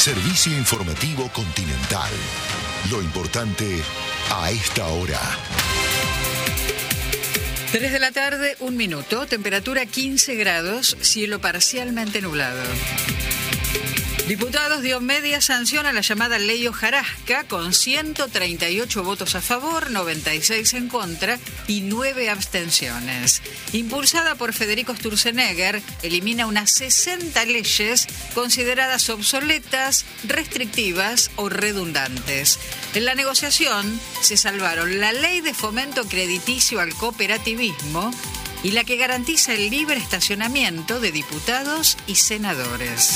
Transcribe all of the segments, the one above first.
Servicio informativo Continental. Lo importante a esta hora. 3 de la tarde, 1 minuto, temperatura 15 grados, cielo parcialmente nublado. Diputados dio media sanción a la llamada Ley Hojarasca con 138 votos a favor, 96 en contra y 9 abstenciones. Impulsada por Federico Sturzenegger, elimina unas 60 leyes consideradas obsoletas, restrictivas o redundantes. En la negociación se salvaron la Ley de Fomento Crediticio al Cooperativismo y la que garantiza el libre estacionamiento de diputados y senadores.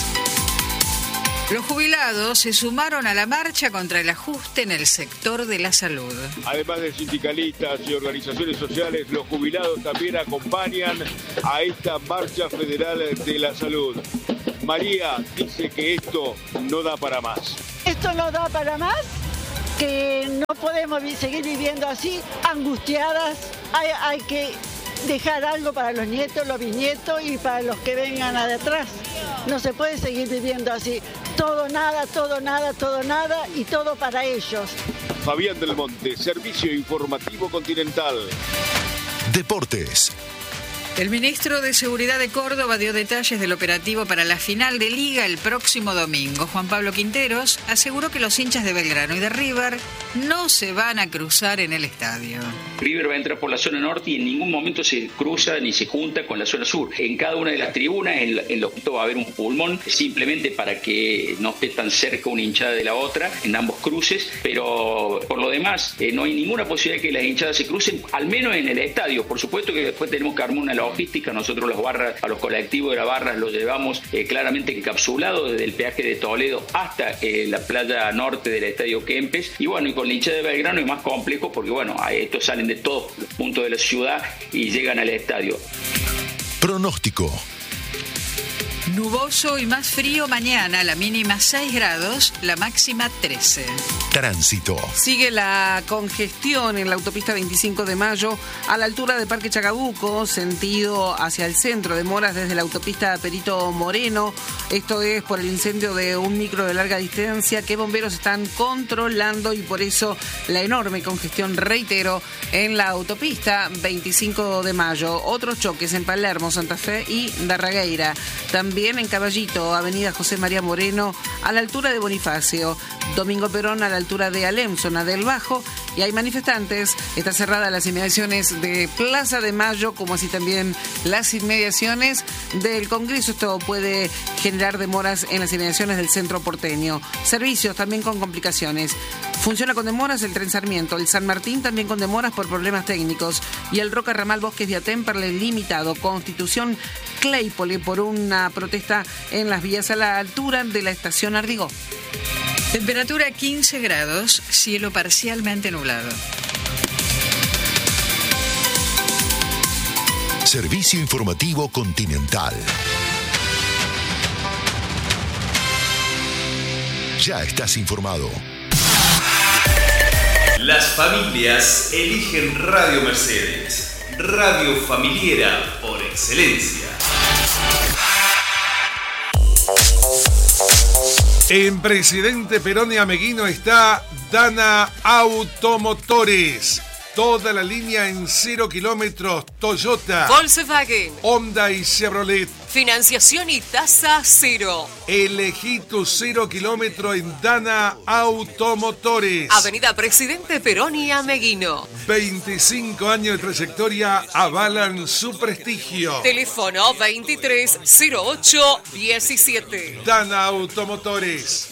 Los jubilados se sumaron a la marcha contra el ajuste en el sector de la salud. Además de sindicalistas y organizaciones sociales, los jubilados también acompañan a esta marcha federal de la salud. María dice que esto no da para más. ¿Esto no da para más? Que no podemos seguir viviendo así, angustiadas. Hay que dejar algo para los nietos, los bisnietos y para los que vengan atrás. No se puede seguir viviendo así. Todo nada, todo nada, todo nada y todo para ellos. Fabián del Monte, Servicio Informativo Continental. Deportes. El ministro de Seguridad de Córdoba dio detalles del operativo para la final de Liga el próximo domingo. Juan Pablo Quinteros aseguró que los hinchas de Belgrano y de River no se van a cruzar en el estadio. River va a entrar por la zona norte y en ningún momento se cruza ni se junta con la zona sur. En cada una de las tribunas, en los puntos va a haber un pulmón, simplemente para que no esté tan cerca una hinchada de la otra, en ambos cruces, pero por lo demás no hay ninguna posibilidad de que las hinchadas se crucen, al menos en el estadio. Por supuesto que después tenemos que armar una logística, nosotros los barras, a los colectivos de las barras los llevamos claramente encapsulados desde el peaje de Toledo hasta la playa norte del Estadio Kempes, y bueno, y con la hinchada de Belgrano es más complejo porque bueno, estos salen de todos los puntos de la ciudad y llegan al estadio. Pronóstico. Nuboso y más frío mañana, la mínima 6 grados, la máxima 13. Tránsito. Sigue la congestión en la autopista 25 de Mayo a la altura de Parque Chacabuco, sentido hacia el centro, demoras desde la autopista Perito Moreno. Esto es por el incendio de un micro de larga distancia que bomberos están controlando y por eso la enorme congestión, reitero, en la autopista 25 de Mayo. Otros choques en Palermo, Santa Fe y Darragueira. También en Caballito, avenida José María Moreno, a la altura de Bonifacio, Domingo Perón a la altura de Alem, zona del Bajo, y hay manifestantes. Está cerrada las inmediaciones de Plaza de Mayo, como así también las inmediaciones del Congreso. Esto puede generar demoras en las inmediaciones del centro porteño. Servicios también con complicaciones. Funciona con demoras el Tren Sarmiento, el San Martín también con demoras por problemas técnicos y el Roca Ramal Bosques de Atemperle limitado. Constitución Claypole por una protesta en las vías a la altura de la estación Ardigó. Temperatura 15 grados, cielo parcialmente nublado. Servicio informativo Continental. Ya estás informado. Las familias eligen Radio Mercedes, radio familiera por excelencia. En Presidente Perón y Ameguino está Dana Automotores. Toda la línea en 0 kilómetros, Toyota, Volkswagen, Honda y Chevrolet. Financiación y tasa cero. Elegí tu 0 kilómetro en Dana Automotores. Avenida Presidente Perón y Ameguino. 25 años de trayectoria avalan su prestigio. Teléfono 230817. Dana Automotores.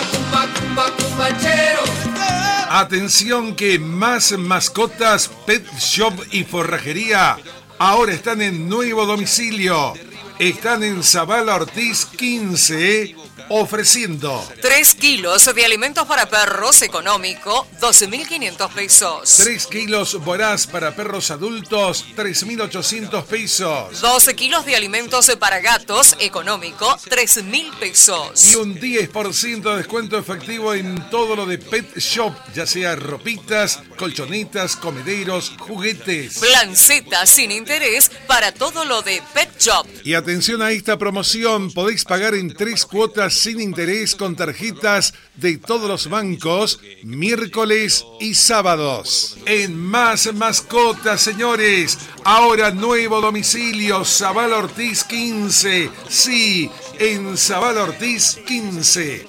Atención que más mascotas, pet shop y forrajería ahora están en nuevo domicilio. Están en Zavala Ortiz 15, ofreciendo 3 kilos de alimentos para perros económico, 12.500 pesos. 3 kilos Voraz para perros adultos, 3.800 pesos. 12 kilos de alimentos para gatos económico, 3.000 pesos. Y un 10% de descuento efectivo en todo lo de Pet Shop, ya sea ropitas, colchonetas, comederos, juguetes. Plan Z sin interés para todo lo de Pet Shop. Y atención Atención a esta promoción, podéis pagar en 3 cuotas sin interés con tarjetas de todos los bancos, miércoles y sábados. En Más Mascotas, señores, ahora nuevo domicilio, Zabal Ortiz 15. Sí, en Zabal Ortiz 15.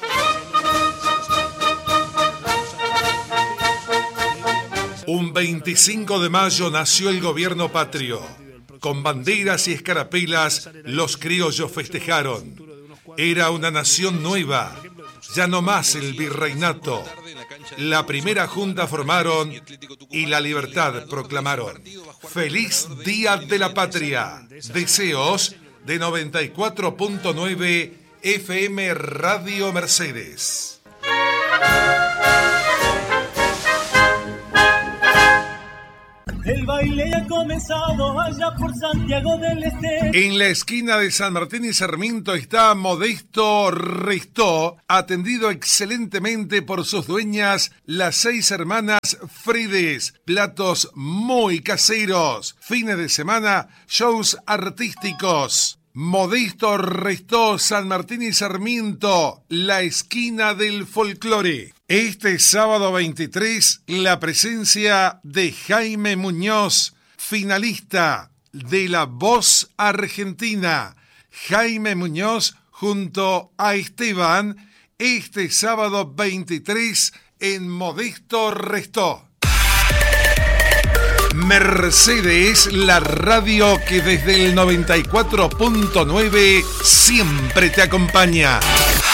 Un 25 de mayo nació el gobierno patrio. Con banderas y escarapelas, los criollos festejaron. Era una nación nueva, ya no más el virreinato. La primera junta formaron y la libertad proclamaron. ¡Feliz Día de la Patria! Deseos de 94.9 FM Radio Mercedes. El baile ha comenzado allá por Santiago del Este. En la esquina de San Martín y Sarmiento está Modesto Restó, atendido excelentemente por sus dueñas, las 6 hermanas Frides. Platos muy caseros. Fines de semana, shows artísticos. Modesto Restó, San Martín y Sarmiento, la esquina del folclore. Este sábado 23, la presencia de Jaime Muñoz, finalista de La Voz Argentina. Jaime Muñoz junto a Esteban, este sábado 23 en Modesto Restó. Mercedes, la radio que desde el 94.9 siempre te acompaña.